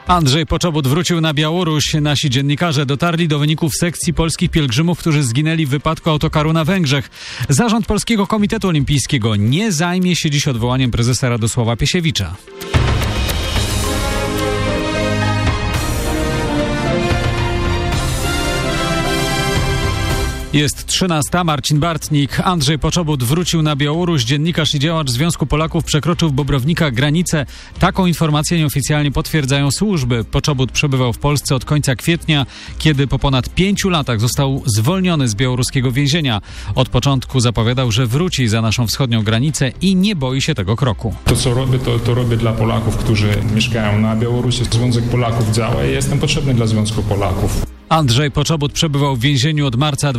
Andrzej Poczobut wrócił na Białoruś. Nasi dziennikarze dotarli do wyników sekcji polskich pielgrzymów, którzy zginęli w wypadku autokaru na Węgrzech. Zarząd Polskiego Komitetu Olimpijskiego nie zajmie się dziś odwołaniem prezesa Radosława Piesiewicza. Jest 13. Marcin Bartnik. Andrzej Poczobut wrócił na Białoruś. Dziennikarz i działacz Związku Polaków przekroczył w Bobrownikach granicę. Taką informację nieoficjalnie potwierdzają służby. Poczobut przebywał w Polsce od końca kwietnia, kiedy po ponad 5 latach został zwolniony z białoruskiego więzienia. Od początku zapowiadał, że wróci za naszą wschodnią granicę i nie boi się tego kroku. To, co robię, to robię dla Polaków, którzy mieszkają na Białorusi. Związek Polaków działa i jestem potrzebny dla Związku Polaków. Andrzej Poczobut przebywał w więzieniu od marca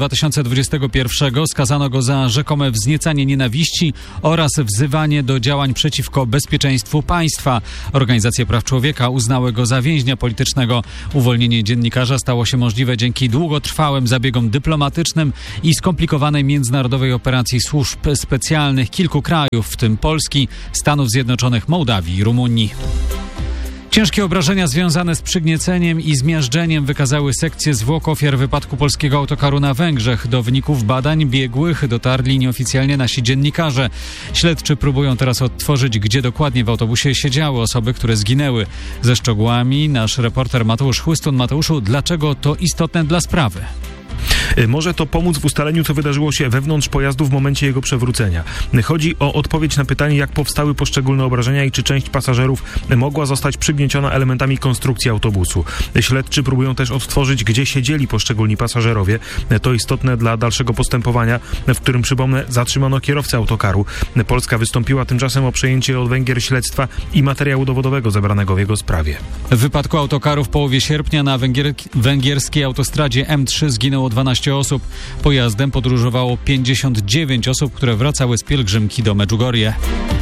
2021. Skazano go za rzekome wzniecanie nienawiści oraz wzywanie do działań przeciwko bezpieczeństwu państwa. Organizacje praw człowieka uznały go za więźnia politycznego. Uwolnienie dziennikarza stało się możliwe dzięki długotrwałym zabiegom dyplomatycznym i skomplikowanej międzynarodowej operacji służb specjalnych kilku krajów, w tym Polski, Stanów Zjednoczonych, Mołdawii i Rumunii. Ciężkie obrażenia związane z przygnieceniem i zmiażdżeniem wykazały sekcje zwłok ofiar wypadku polskiego autokaru na Węgrzech. Do wyników badań biegłych dotarli nieoficjalnie nasi dziennikarze. Śledczy próbują teraz odtworzyć, gdzie dokładnie w autobusie siedziały osoby, które zginęły. Ze szczegółami nasz reporter Mateusz Chłystun. Mateuszu, dlaczego to istotne dla sprawy? Może to pomóc w ustaleniu, co wydarzyło się wewnątrz pojazdu w momencie jego przewrócenia. Chodzi o odpowiedź na pytanie, jak powstały poszczególne obrażenia i czy część pasażerów mogła zostać przygnieciona elementami konstrukcji autobusu. Śledczy próbują też odtworzyć, gdzie siedzieli poszczególni pasażerowie. To istotne dla dalszego postępowania, w którym, przypomnę, zatrzymano kierowcę autokaru. Polska wystąpiła tymczasem o przejęcie od Węgier śledztwa i materiału dowodowego zebranego w jego sprawie. W wypadku autokaru w połowie sierpnia na węgierskiej autostradzie M3 zginęło 12 osób. Pojazdem podróżowało 59 osób, które wracały z pielgrzymki do Medjugorje.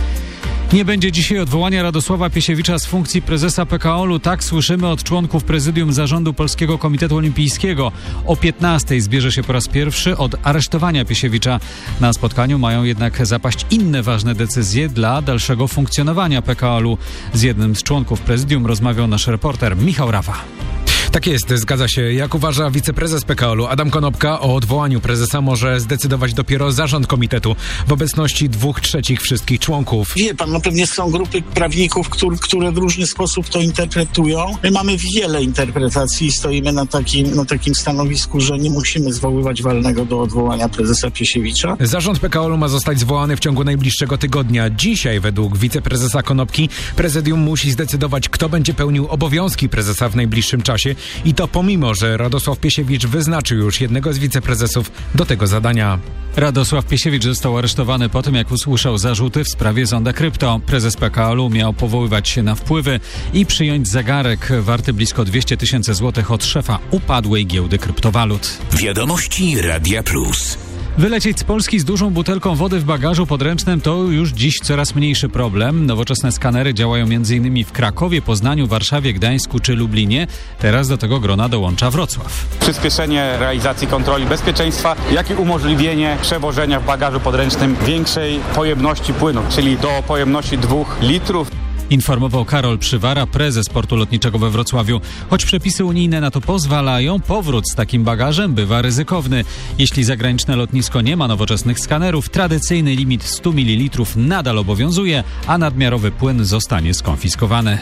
Nie będzie dzisiaj odwołania Radosława Piesiewicza z funkcji prezesa PKOL-u. Tak słyszymy od członków prezydium zarządu Polskiego Komitetu Olimpijskiego. O 15:00 zbierze się po raz pierwszy od aresztowania Piesiewicza. Na spotkaniu mają jednak zapaść inne ważne decyzje dla dalszego funkcjonowania PKOL-u. Z jednym z członków prezydium rozmawiał nasz reporter Michał Rawa. Tak jest, zgadza się. Jak uważa wiceprezes PKOL-u Adam Konopka, o odwołaniu prezesa może zdecydować dopiero zarząd komitetu w obecności 2/3 wszystkich członków. Wie pan, no pewnie są grupy prawników, które w różny sposób to interpretują. My mamy wiele interpretacji i stoimy na takim stanowisku, że nie musimy zwoływać walnego do odwołania prezesa Piesiewicza. Zarząd PKOL-u ma zostać zwołany w ciągu najbliższego tygodnia. Dzisiaj, według wiceprezesa Konopki, prezydium musi zdecydować, kto będzie pełnił obowiązki prezesa w najbliższym czasie. I to pomimo, że Radosław Piesiewicz wyznaczył już jednego z wiceprezesów do tego zadania. Radosław Piesiewicz został aresztowany po tym, jak usłyszał zarzuty w sprawie zonda krypto. Prezes PKOL-u miał powoływać się na wpływy i przyjąć zegarek warty blisko 200 000 złotych od szefa upadłej giełdy kryptowalut. Wiadomości Radia Plus. Wylecieć z Polski z dużą butelką wody w bagażu podręcznym to już dziś coraz mniejszy problem. Nowoczesne skanery działają m.in. w Krakowie, Poznaniu, Warszawie, Gdańsku czy Lublinie. Teraz do tego grona dołącza Wrocław. Przyspieszenie realizacji kontroli bezpieczeństwa, jak i umożliwienie przewożenia w bagażu podręcznym większej pojemności płynu, czyli do pojemności 2 litrów. Informował Karol Przywara, prezes portu lotniczego we Wrocławiu. Choć przepisy unijne na to pozwalają, powrót z takim bagażem bywa ryzykowny. Jeśli zagraniczne lotnisko nie ma nowoczesnych skanerów, tradycyjny limit 100 ml nadal obowiązuje, a nadmiarowy płyn zostanie skonfiskowany.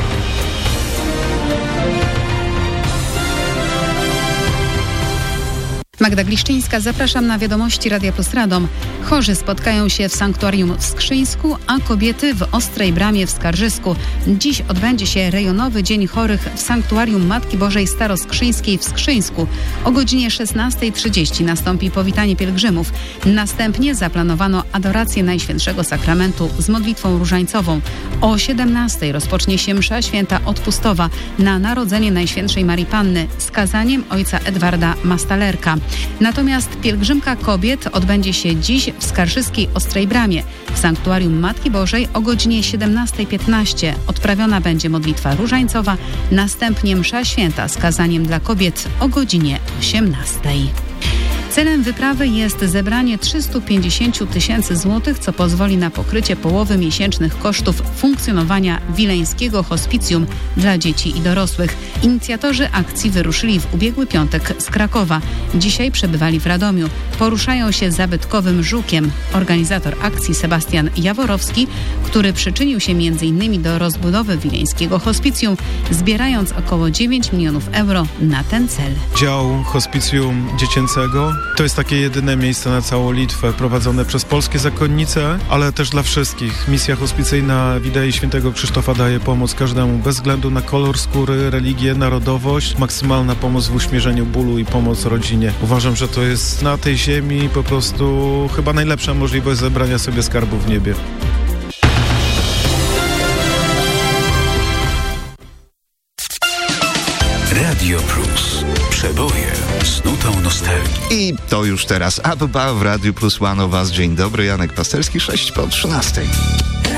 Magda Gliszczyńska, zapraszam na wiadomości Radia Plus Radom. Chorzy spotkają się w sanktuarium w Skrzyńsku, a kobiety w Ostrej Bramie w Skarżysku. Dziś odbędzie się rejonowy Dzień Chorych w sanktuarium Matki Bożej Staroskrzyńskiej w Skrzyńsku. O godzinie 16:30 nastąpi powitanie pielgrzymów. Następnie zaplanowano adorację Najświętszego Sakramentu z modlitwą różańcową. O 17:00 rozpocznie się msza święta odpustowa na Narodzenie Najświętszej Marii Panny z kazaniem ojca Edwarda Mastalerka. Natomiast pielgrzymka kobiet odbędzie się dziś w skarżyskiej Ostrej Bramie. W sanktuarium Matki Bożej o godzinie 17:15 odprawiona będzie modlitwa różańcowa, następnie msza święta z kazaniem dla kobiet o godzinie 18:00. Celem wyprawy jest zebranie 350 tysięcy złotych, co pozwoli na pokrycie połowy miesięcznych kosztów funkcjonowania wileńskiego hospicjum dla dzieci i dorosłych. Inicjatorzy akcji wyruszyli w ubiegły piątek z Krakowa. Dzisiaj przebywali w Radomiu. Poruszają się zabytkowym Żukiem. Organizator akcji Sebastian Jaworowski, który przyczynił się m.in. do rozbudowy wileńskiego hospicjum, zbierając około 9 milionów euro na ten cel. Dział hospicjum dziecięcego to jest takie jedyne miejsce na całą Litwę prowadzone przez polskie zakonnice, ale też dla wszystkich. Misja hospicyjna w Idei Świętego Krzysztofa daje pomoc każdemu bez względu na kolor skóry, religię, narodowość. Maksymalna pomoc w uśmierzeniu bólu i pomoc rodzinie. Uważam, że to jest na tej ziemi po prostu chyba najlepsza możliwość zebrania sobie skarbu w niebie. Radio Plus. Przeboje z nutą nostalgii. I to już teraz Abba w Radiu Plus One o Was. Dzień dobry, Janek Pasterski, 6 po 13.